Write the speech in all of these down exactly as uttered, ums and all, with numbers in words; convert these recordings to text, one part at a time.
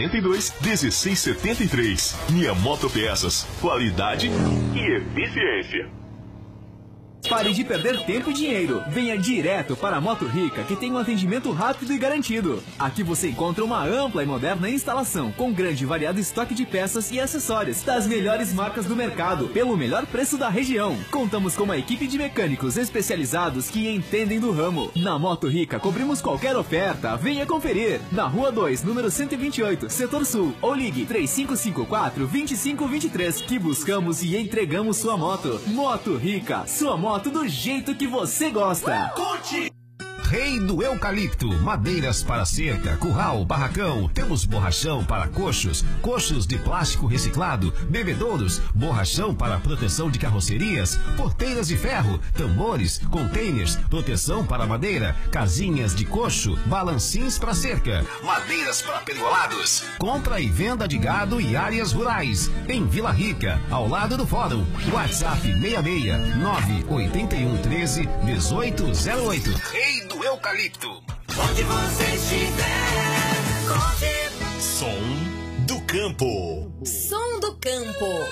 quarenta e dois, dezesseis setenta e três. Minha Motopeças, qualidade e eficiência. Pare de perder tempo e dinheiro. Venha direto para a Moto Rica, que tem um atendimento rápido e garantido. Aqui você encontra uma ampla e moderna instalação, com grande e variado estoque de peças e acessórios das melhores marcas do mercado, pelo melhor preço da região. Contamos com uma equipe de mecânicos especializados que entendem do ramo. Na Moto Rica, cobrimos qualquer oferta. Venha conferir. Na Rua dois, número cento e vinte e oito, Setor Sul. Ou ligue três cinco cinco quatro, dois cinco dois três, que buscamos e entregamos sua moto. Moto Rica, sua moto do jeito que você gosta. Curte! Rei do Eucalipto, madeiras para cerca, curral, barracão, temos borrachão para coxos, coxos de plástico reciclado, bebedouros, borrachão para proteção de carrocerias, porteiras de ferro, tambores, containers, proteção para madeira, casinhas de coxo, balancins para cerca, madeiras para pergolados, compra e venda de gado e áreas rurais, em Vila Rica, ao lado do fórum. WhatsApp seis seis nove oito um treze dezoito zero oito. Rei do Eucalipto. Onde você estiver, conte. Som do Campo. Som do Campo.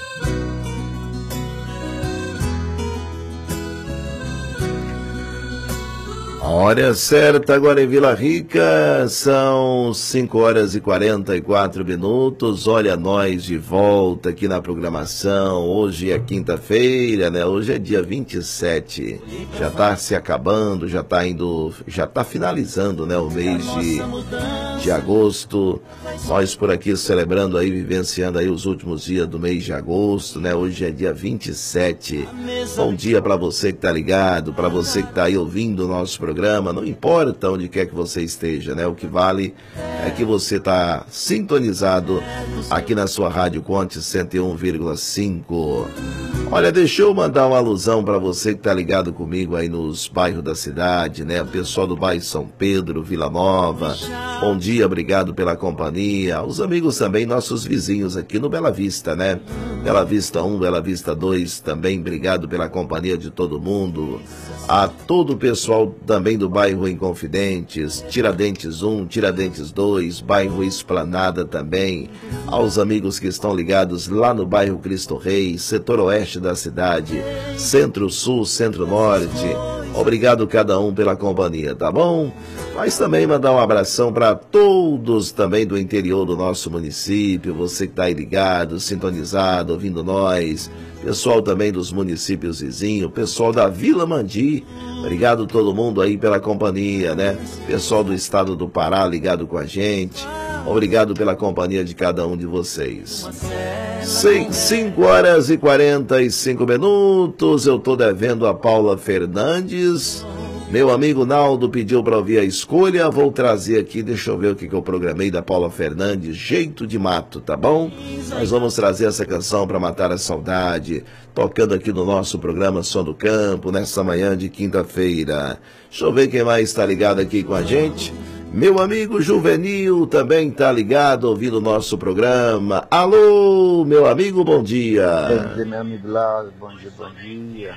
Hora certa agora em Vila Rica, são cinco horas e quarenta e quatro minutos. Olha nós de volta aqui na programação. Hoje é quinta-feira, né? Hoje é dia vinte e sete. Já está se acabando, já está indo, já está finalizando, né? O mês de, de agosto. Nós por aqui celebrando aí, vivenciando aí os últimos dias do mês de agosto, né? Hoje é dia vinte e sete. Bom dia para você que está ligado, para você que está aí ouvindo o nosso programa. Não importa onde quer que você esteja, né? O que vale é que você está sintonizado aqui na sua Rádio Conte cento e um vírgula cinco. Olha, deixa eu mandar uma alusão para você que está ligado comigo aí nos bairros da cidade, né? O pessoal do bairro São Pedro, Vila Nova, bom dia, obrigado pela companhia. Os amigos também, nossos vizinhos aqui no Bela Vista, né? Bela Vista um, Bela Vista dois, também obrigado pela companhia de todo mundo. A todo o pessoal também do bairro Inconfidentes, Tiradentes um, Tiradentes dois, bairro Esplanada também. Aos amigos que estão ligados lá no bairro Cristo Rei, setor oeste da cidade, centro-sul, centro-norte. Obrigado cada um pela companhia, tá bom? Mas também mandar um abração para todos também do interior do nosso município, você que está aí ligado, sintonizado, ouvindo nós, pessoal também dos municípios vizinhos, pessoal da Vila Mandi, obrigado todo mundo aí pela companhia, né? Pessoal do estado do Pará ligado com a gente, obrigado pela companhia de cada um de vocês. cinco horas e quarenta e cinco minutos, eu tô devendo a Paula Fernandes. Meu amigo Naldo pediu para ouvir a escolha, vou trazer aqui, deixa eu ver o que, que eu programei da Paula Fernandes, Jeito de Mato, tá bom? Nós vamos trazer essa canção para matar a saudade, tocando aqui no nosso programa Som do Campo, nessa manhã de quinta-feira. Deixa eu ver quem mais está ligado aqui com a gente. Meu amigo Juvenil também está ligado, ouvindo o nosso programa. Alô, meu amigo, bom dia. Bom dia, meu amigo lá, bom dia, bom dia.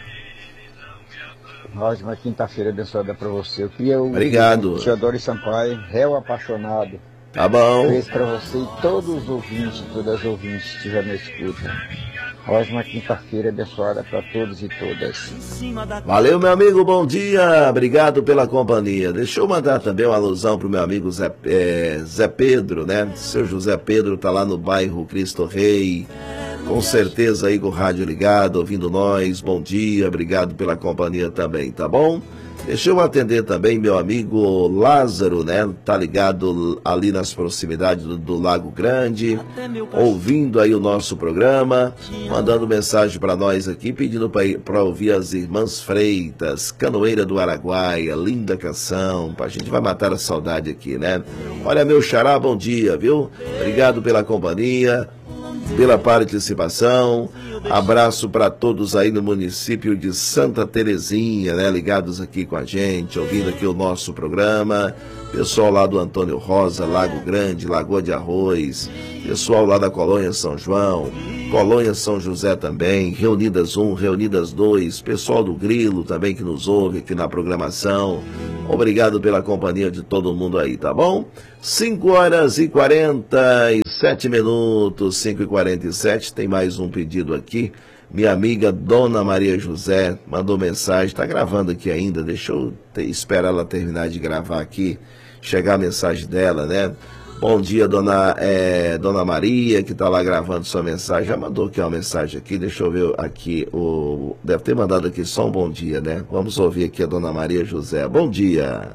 Ótima quinta-feira abençoada para você. Eu queria o Obrigado. Teodoro Sampaio, Réu Apaixonado. Tá bom. Fez para você e todos os ouvintes, todas as ouvintes que estiver na escuta. Ótima quinta-feira abençoada para todos e todas. Valeu, meu amigo, bom dia. Obrigado pela companhia. Deixa eu mandar também uma alusão pro meu amigo Zé, é, Zé Pedro, né? Seu José Pedro tá lá no bairro Cristo Rei. Com certeza aí com o rádio ligado, ouvindo nós. Bom dia, obrigado pela companhia também, tá bom? Deixa eu atender também meu amigo Lázaro, né? Tá ligado ali nas proximidades do, do Lago Grande, ouvindo aí o nosso programa, mandando mensagem para nós aqui, pedindo para ouvir as Irmãs Freitas, Canoeira do Araguaia, linda canção, a gente vai matar a saudade aqui, né? Olha, meu xará, bom dia, viu? Obrigado pela companhia, pela participação. Abraço para todos aí no município de Santa Terezinha, né, ligados aqui com a gente, ouvindo aqui o nosso programa. Pessoal lá do Antônio Rosa, Lago Grande, Lagoa de Arroz. Pessoal lá da Colônia São João, Colônia São José também, Reunidas um, Reunidas dois. Pessoal do Grilo também que nos ouve aqui na programação. Obrigado pela companhia de todo mundo aí, tá bom? cinco horas e quarenta e Sete minutos, cinco e quarenta e sete, tem mais um pedido aqui. Minha amiga Dona Maria José mandou mensagem, está gravando aqui ainda, deixa eu ter, esperar ela terminar de gravar aqui, chegar a mensagem dela, né? Bom dia, Dona, é, Dona Maria, que está lá gravando sua mensagem, já mandou aqui uma mensagem aqui, deixa eu ver aqui, o, deve ter mandado aqui só um bom dia, né? Vamos ouvir aqui a Dona Maria José. Bom dia.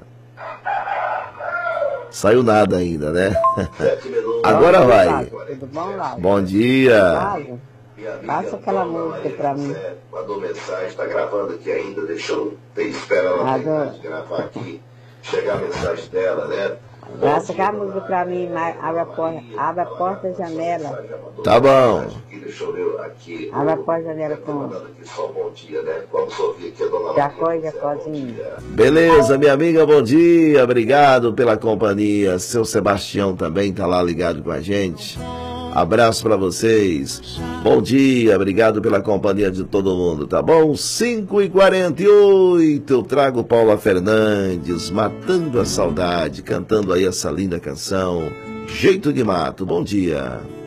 Saiu nada ainda, né? Agora vai. Tudo bom, Lauro? Bom dia. Lauro, passa aquela música pra mim. Mandou mensagem, está gravando aqui ainda, deixa eu ter esperar ela terminar de gravar aqui, chegar a mensagem dela, né? Passa aquela música pra mim, abre a porta, abre a porta, janela. Tá bom. Abre a porta, janela com... Jacó e Jacózinho. Beleza, minha amiga, bom dia, obrigado pela companhia. Seu Sebastião também tá lá ligado com a gente. Abraço para vocês. Bom dia, obrigado pela companhia de todo mundo, tá bom? cinco e quarenta e oito, eu trago Paula Fernandes, Matando a Saudade, cantando aí essa linda canção, Jeito de Mato. Bom dia.